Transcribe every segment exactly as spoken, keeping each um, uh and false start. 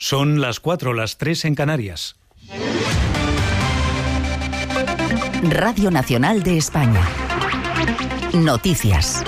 Son las cuatro, las tres en Canarias. Radio Nacional de España. Noticias.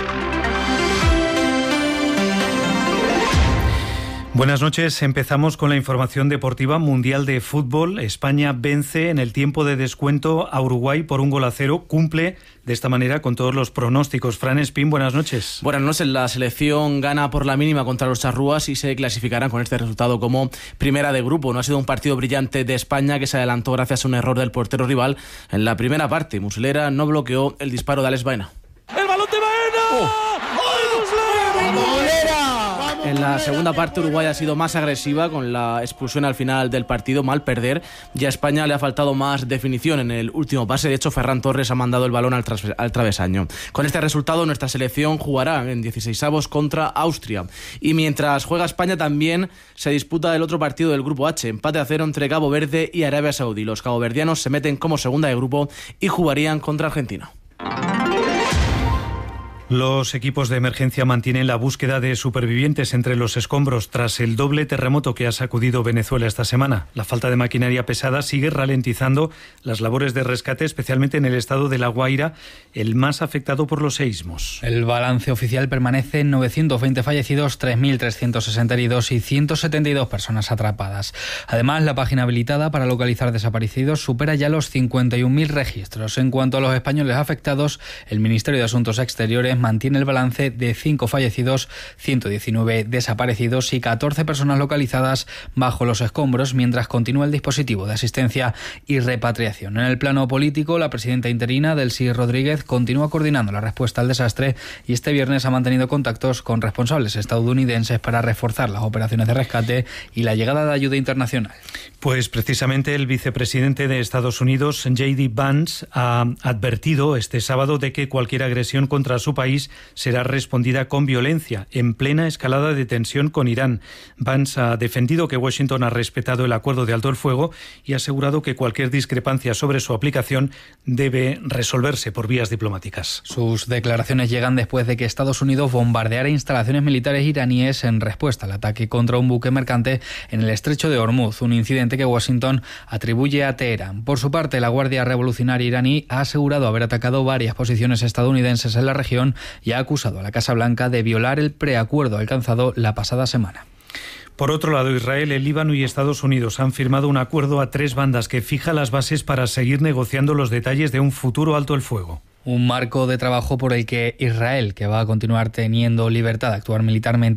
Buenas noches. Empezamos con la información deportiva. Mundial de Fútbol. España vence en el tiempo de descuento a Uruguay por un gol a cero. Cumple de esta manera con todos los pronósticos. Fran Espín, buenas noches. Buenas noches. La selección gana por la mínima contra los charrúas y se clasificarán con este resultado como primera de grupo. No ha sido un partido brillante de España, que se adelantó gracias a un error del portero rival en la primera parte. Muslera no bloqueó el disparo de Alex Baena. ¡El balón de Baena! ¡Oh! ¡Ay, Muslera! En la segunda parte Uruguay ha sido más agresiva, con la expulsión al final del partido, mal perder. Y a España le ha faltado más definición en el último pase. De hecho, Ferran Torres ha mandado el balón al, tras- al travesaño. Con este resultado, nuestra selección jugará en dieciseisavos contra Austria. Y mientras juega España, también se disputa el otro partido del Grupo H. Empate a cero entre Cabo Verde y Arabia Saudí. Los caboverdianos se meten como segunda de grupo y jugarían contra Argentina. Los equipos de emergencia mantienen la búsqueda de supervivientes entre los escombros tras el doble terremoto que ha sacudido Venezuela esta semana. La falta de maquinaria pesada sigue ralentizando las labores de rescate, especialmente en el estado de La Guaira, el más afectado por los seísmos. El balance oficial permanece en novecientos veinte fallecidos, tres mil trescientos sesenta heridos y ciento setenta y dos personas atrapadas. Además, la página habilitada para localizar desaparecidos supera ya los cincuenta y un mil registros. En cuanto a los españoles afectados, el Ministerio de Asuntos Exteriores mantiene el balance de cinco fallecidos, ciento diecinueve desaparecidos y catorce personas localizadas bajo los escombros, mientras continúa el dispositivo de asistencia y repatriación. En el plano político, la presidenta interina, Delcy Rodríguez, continúa coordinando la respuesta al desastre y este viernes ha mantenido contactos con responsables estadounidenses para reforzar las operaciones de rescate y la llegada de ayuda internacional. Pues precisamente el vicepresidente de Estados Unidos, J D Vance, ha advertido este sábado de que cualquier agresión contra su país será respondida con violencia, en plena escalada de tensión con Irán. Vance ha defendido que Washington ha respetado el acuerdo de alto el fuego y ha asegurado que cualquier discrepancia sobre su aplicación debe resolverse por vías diplomáticas. Sus declaraciones llegan después de que Estados Unidos bombardeara instalaciones militares iraníes en respuesta al ataque contra un buque mercante en el estrecho de Hormuz, un incidente que Washington atribuye a Teherán. Por su parte, la Guardia Revolucionaria iraní ha asegurado haber atacado varias posiciones estadounidenses en la región y ha acusado a la Casa Blanca de violar el preacuerdo alcanzado la pasada semana. Por otro lado, Israel, el Líbano y Estados Unidos han firmado un acuerdo a tres bandas que fija las bases para seguir negociando los detalles de un futuro alto el fuego. Un marco de trabajo por el que Israel, que va a continuar teniendo libertad de actuar militarmente